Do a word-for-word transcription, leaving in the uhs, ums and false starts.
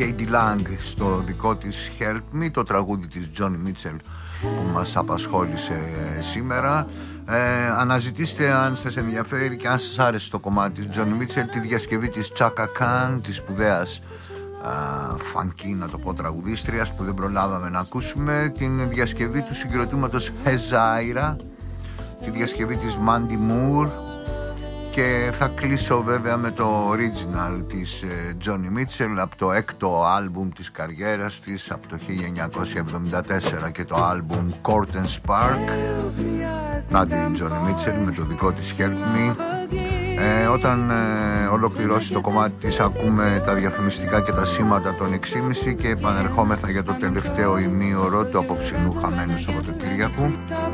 Katie Lang στο δικό της Help Me, το τραγούδι της Joni Mitchell που μας απασχόλησε σήμερα. ε, Αναζητήστε, αν σας ενδιαφέρει και αν σας άρεσε το κομμάτι της Joni Mitchell, τη διασκευή της Chaka Khan, της σπουδαίας φανκή, να το πω, τραγουδίστριας που δεν προλάβαμε να ακούσουμε, την διασκευή του συγκροτήματος Hezaira, τη διασκευή της Mandy Moore, και θα κλείσω βέβαια με το original της Joni Mitchell από το έκτο άλμπουμ της καριέρας της από το χίλια εννιακόσια εβδομήντα τέσσερα και το άλμπουμ Court and Spark. Να την Joni Mitchell με το δικό της Help Me. Ε, όταν ε, ολοκληρώσει το κομμάτι της ακούμε τα διαφημιστικά και τα σήματα των έξι και μισή και επανερχόμεθα για το τελευταίο ημίωρο του απόψινού χαμένου Σαββατοκύριακου.